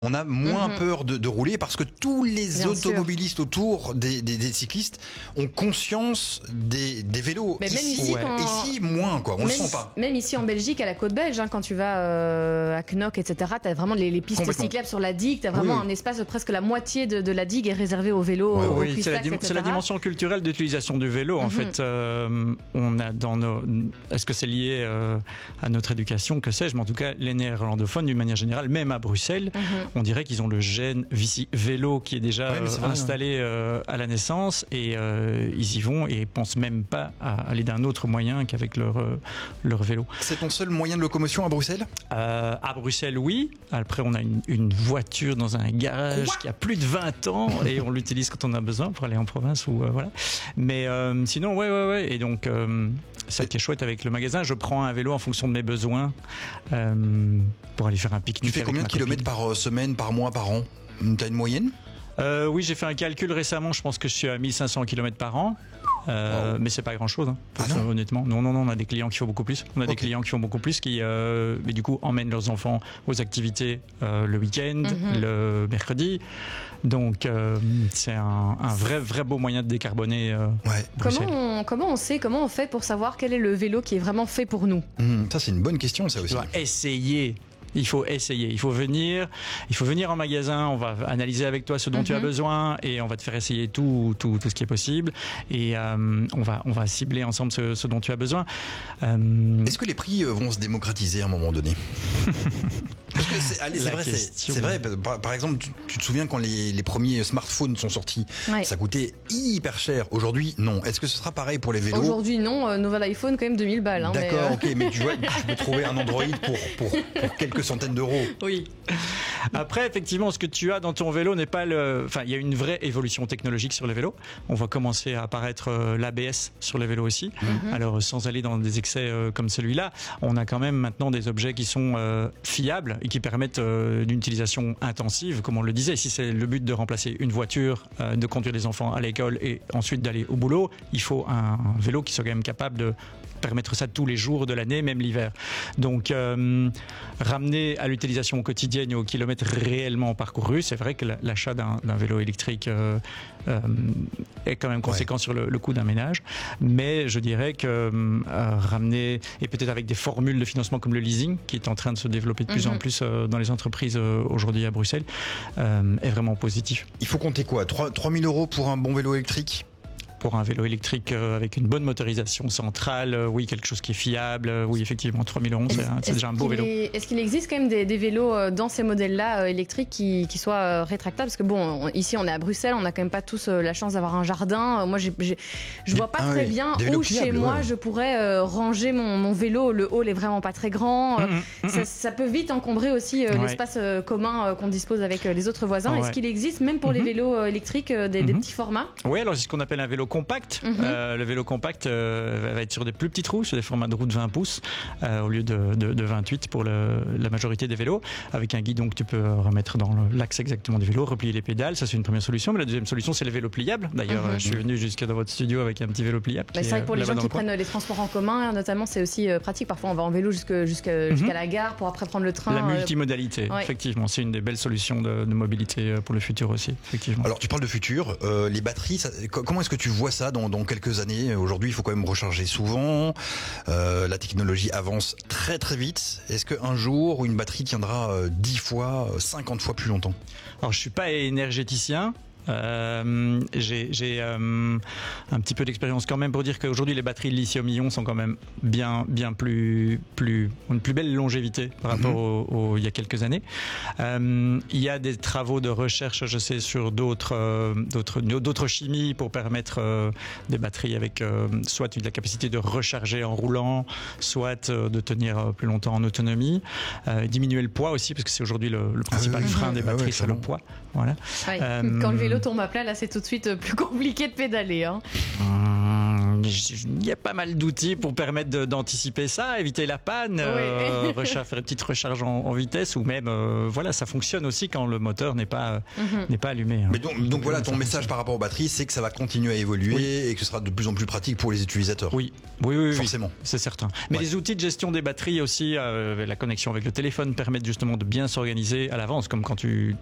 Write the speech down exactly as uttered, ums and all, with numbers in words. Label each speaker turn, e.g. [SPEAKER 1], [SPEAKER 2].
[SPEAKER 1] On a moins
[SPEAKER 2] Mhm.
[SPEAKER 1] peur de, de rouler parce que tous les
[SPEAKER 2] Bien
[SPEAKER 1] automobilistes autour des, des, des cyclistes ont conscience des, des vélos.
[SPEAKER 2] Mais même ici,
[SPEAKER 1] ouais.
[SPEAKER 2] quand-
[SPEAKER 1] ici, moins, quoi. On
[SPEAKER 2] même,
[SPEAKER 1] le sent pas.
[SPEAKER 2] Même ici en Belgique, à la côte belge, hein, quand tu vas euh, à Knock, et cetera, tu as vraiment les, les pistes
[SPEAKER 1] Complètement.
[SPEAKER 2] cyclables sur la digue. Tu as vraiment
[SPEAKER 1] Oui, oui.
[SPEAKER 2] un espace, presque la moitié de, de la digue est réservée aux vélos,
[SPEAKER 1] Ouais,
[SPEAKER 2] aux
[SPEAKER 1] ouais.
[SPEAKER 3] Oui,
[SPEAKER 2] quick
[SPEAKER 3] c'est la,
[SPEAKER 2] stacks,
[SPEAKER 3] dim-
[SPEAKER 2] et
[SPEAKER 3] c'est la
[SPEAKER 2] cetera.
[SPEAKER 3] dimension culturelle d'utilisation du vélo. En
[SPEAKER 2] Mhm.
[SPEAKER 3] fait, euh, on a dans nos. Est-ce que c'est lié euh, à notre éducation, que sais-je, mais en tout cas, les néerlandophones, d'une manière générale, même à Bruxelles,
[SPEAKER 2] Mhm.
[SPEAKER 3] on dirait qu'ils ont le gène vici- vélo qui est déjà
[SPEAKER 1] Ouais, mais c'est
[SPEAKER 3] euh,
[SPEAKER 1] vrai,
[SPEAKER 3] installé euh, à la naissance et euh, ils y vont et ils pensent même pas à aller d'un autre moyen qu'avec leur euh, leur vélo.
[SPEAKER 1] C'est ton seul moyen de locomotion à Bruxelles?
[SPEAKER 3] Euh, à Bruxelles, oui. Après, on a une, une voiture dans un garage
[SPEAKER 1] Quoi
[SPEAKER 3] qui a plus de vingt ans et on l'utilise quand on a besoin pour aller en province ou euh, voilà. Mais euh, sinon, ouais, ouais, ouais. Et donc, euh, ça qui est chouette avec le magasin, je prends un vélo en fonction de mes besoins euh, pour aller faire un pique-nique.
[SPEAKER 1] Tu fais
[SPEAKER 3] avec
[SPEAKER 1] combien de
[SPEAKER 3] ma
[SPEAKER 1] kilomètres
[SPEAKER 3] copine.
[SPEAKER 1] par semaine, par mois, par an? T'as une moyenne?
[SPEAKER 3] euh, Oui, j'ai fait un calcul récemment. Je pense que je suis à mille cinq cents kilomètres par an. Euh,
[SPEAKER 1] Wow.
[SPEAKER 3] Mais c'est pas grand chose, hein,
[SPEAKER 1] Ah non
[SPEAKER 3] honnêtement. Non, non, non, on a des clients qui font beaucoup plus. On a des
[SPEAKER 1] Ok.
[SPEAKER 3] clients qui font beaucoup plus qui, euh, mais du coup, emmènent leurs enfants aux activités euh, le week-end,
[SPEAKER 2] Mhm.
[SPEAKER 3] le mercredi. Donc, euh, c'est un, un vrai, vrai beau moyen de décarboner. Euh,
[SPEAKER 1] Ouais.
[SPEAKER 3] Bruxelles.
[SPEAKER 2] Comment on, comment on sait, comment on fait pour savoir quel est le vélo qui est vraiment fait pour nous?
[SPEAKER 1] Hum, ça, c'est une bonne question, ça
[SPEAKER 3] Tu
[SPEAKER 1] aussi.
[SPEAKER 3] dois essayer. Il faut essayer. Il faut venir. Il faut venir en magasin. On va analyser avec toi ce dont tu as
[SPEAKER 2] Mhm.
[SPEAKER 3] besoin et on va te faire essayer tout, tout, tout ce qui est possible. Et euh, on va, on va cibler ensemble ce, ce dont tu as besoin. Euh,
[SPEAKER 1] Est-ce que les prix euh, vont se démocratiser à un moment donné? Parce que c'est, allez, c'est
[SPEAKER 3] La
[SPEAKER 1] vrai, c'est,
[SPEAKER 3] question.
[SPEAKER 1] c'est vrai. Par, par exemple, tu, tu te souviens quand les, les premiers smartphones sont sortis,
[SPEAKER 2] Ouais.
[SPEAKER 1] ça coûtait hyper cher. Aujourd'hui, non. Est-ce que ce sera pareil pour les vélos?
[SPEAKER 2] Aujourd'hui, non. Euh, nouvel iPhone, quand même deux mille balles. Hein, mais,
[SPEAKER 1] D'accord,
[SPEAKER 2] euh,
[SPEAKER 1] ok, mais tu vois, tu peux trouver un Android pour, pour, pour quelques centaines d'euros.
[SPEAKER 2] Oui.
[SPEAKER 3] Après, effectivement, ce que tu as dans ton vélo n'est pas le. Enfin, il y a une vraie évolution technologique sur les vélos. On va commencer à apparaître euh, l'A B S sur les vélos aussi.
[SPEAKER 2] Mhm.
[SPEAKER 3] Alors, euh, sans aller dans des excès euh, comme celui-là, on a quand même maintenant des objets qui sont euh, fiables et qui permettent euh, d'une utilisation intensive, comme on le disait. Si c'est le but de remplacer une voiture, euh, de conduire les enfants à l'école et ensuite d'aller au boulot, il faut un, un vélo qui soit quand même capable de permettre ça tous les jours de l'année, même l'hiver. Donc, euh, ramener à l'utilisation quotidienne et aux kilomètres réellement parcourus, c'est vrai que la- l'achat d'un d'un vélo électrique euh, euh, est quand même conséquent sur le, le coût d'un ménage. Mais je dirais que euh, ramener, et peut-être avec des formules de financement comme le leasing, qui est en train de se développer de plus
[SPEAKER 2] Mhm.
[SPEAKER 3] en plus euh, dans les entreprises euh, aujourd'hui à Bruxelles, euh, est vraiment positif.
[SPEAKER 1] Il faut compter quoi? trois mille euros pour un bon vélo électrique?
[SPEAKER 3] Pour un vélo électrique euh, avec une bonne motorisation centrale, euh, oui, quelque chose qui est fiable, euh, oui, effectivement, trois mille euros, c'est un- c'est
[SPEAKER 2] Est-ce
[SPEAKER 3] déjà un beau
[SPEAKER 2] qu'il
[SPEAKER 3] vélo.
[SPEAKER 2] est- Est-ce qu'il existe quand même des, des vélos euh, dans ces modèles-là euh, électriques qui, qui soient euh, rétractables? Parce que bon, on- ici on est à Bruxelles, on n'a quand même pas tous euh, la chance d'avoir un jardin. Euh, Moi, j'ai, j'ai- je vois pas
[SPEAKER 1] Ah
[SPEAKER 2] très
[SPEAKER 1] oui,
[SPEAKER 2] bien
[SPEAKER 1] des vélos
[SPEAKER 2] où chez
[SPEAKER 1] pliables,
[SPEAKER 2] moi
[SPEAKER 1] ouais.
[SPEAKER 2] je pourrais euh, ranger mon, mon vélo. Le hall est vraiment pas très grand. Euh,
[SPEAKER 3] Mhm, mhm.
[SPEAKER 2] ça, ça peut vite encombrer aussi euh,
[SPEAKER 3] Ouais.
[SPEAKER 2] l'espace euh, commun euh, qu'on dispose avec euh, les autres voisins.
[SPEAKER 3] Ouais.
[SPEAKER 2] Est-ce qu'il existe même pour les
[SPEAKER 3] Mhm.
[SPEAKER 2] vélos euh, électriques euh, des, des
[SPEAKER 3] Mhm.
[SPEAKER 2] petits formats?
[SPEAKER 3] Oui, alors c'est ce qu'on appelle un vélo compact.
[SPEAKER 2] Mhm.
[SPEAKER 3] Euh, le vélo compact euh, va être sur des plus petites roues, sur des formats de roues de vingt pouces, euh, au lieu de, de, de vingt-huit pour le, la majorité des vélos, avec un guidon que tu peux remettre dans le- l'axe exactement du vélo, replier les pédales, ça c'est une première solution. Mais la deuxième solution, c'est les vélos pliables. D'ailleurs,
[SPEAKER 2] Mhm.
[SPEAKER 3] euh, je suis venu jusqu'à dans votre studio avec un petit vélo pliable.
[SPEAKER 2] Bah,
[SPEAKER 3] qui
[SPEAKER 2] c'est vrai
[SPEAKER 3] est,
[SPEAKER 2] que pour les
[SPEAKER 3] euh,
[SPEAKER 2] gens
[SPEAKER 3] là-bas
[SPEAKER 2] qui
[SPEAKER 3] dans le coin.
[SPEAKER 2] prennent les transports en commun, notamment, c'est aussi euh, pratique. Parfois, on va en vélo jusque- jusque- jusqu'à la gare pour après prendre le train.
[SPEAKER 3] La
[SPEAKER 2] euh,
[SPEAKER 3] multimodalité,
[SPEAKER 2] ouais.
[SPEAKER 3] effectivement, c'est une des belles solutions de, de mobilité euh, pour le futur aussi, effectivement.
[SPEAKER 1] Alors, tu parles de futur, euh, les batteries, ça- co- comment est-ce que tu vois ça dans, dans quelques années? Aujourd'hui, il faut quand même recharger souvent, euh, la technologie avance très très vite. Est-ce qu'un jour, une batterie tiendra euh, dix fois, euh, cinquante fois plus longtemps?
[SPEAKER 3] Alors, je suis pas énergéticien. Euh, j'ai j'ai, euh, un petit peu d'expérience quand même pour dire qu'aujourd'hui les batteries lithium-ion sont quand même bien bien plus plus ont une plus belle longévité par rapport
[SPEAKER 1] Mhm.
[SPEAKER 3] au, au- il y a quelques années. Euh, il y a des travaux de recherche, je sais, sur d'autres euh, d'autres d'autres chimies pour permettre euh, des batteries avec euh, soit de la capacité de recharger en roulant, soit euh, de tenir euh, plus longtemps en autonomie, euh, diminuer le poids aussi parce que c'est aujourd'hui le, le principal
[SPEAKER 1] oui, oui.
[SPEAKER 3] frein des
[SPEAKER 1] Ah ouais,
[SPEAKER 3] batteries, c'est le
[SPEAKER 1] clairement.
[SPEAKER 3] poids. Voilà.
[SPEAKER 2] Ouais.
[SPEAKER 3] Euh,
[SPEAKER 2] Quand le vélo tombe à plat, là, c'est tout de suite euh, plus compliqué de pédaler. Hein.
[SPEAKER 3] Hum, il y a pas mal d'outils pour permettre de, d'anticiper ça, éviter la panne, oui. euh, recharge, faire une petite recharge en, en vitesse, ou même, euh, voilà, ça fonctionne aussi quand le moteur n'est pas, mm-hmm. n'est pas allumé. Hein.
[SPEAKER 1] Mais donc, donc, donc voilà, ton message par rapport aux batteries, c'est que ça va continuer à évoluer oui. et que ce sera de plus en plus pratique pour les utilisateurs.
[SPEAKER 3] Oui, oui, oui,
[SPEAKER 1] forcément.
[SPEAKER 3] Oui, c'est certain. Mais ouais. les outils de gestion des batteries aussi, euh, la connexion avec le téléphone permettent justement de bien s'organiser à l'avance, comme quand tu